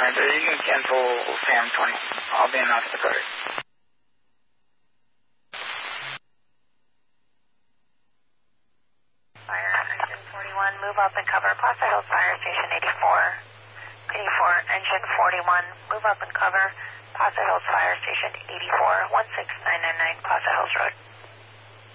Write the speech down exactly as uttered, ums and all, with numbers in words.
Alright, so you can cancel Sam twenty. I'll be in North Dakota. Fire engine forty-one, move up and cover Plaza Hills Fire Station eighty-four. eighty-four, engine forty-one, move up and cover Plaza Hills Fire Station eighty-four, one six nine nine nine Plaza Hills Road.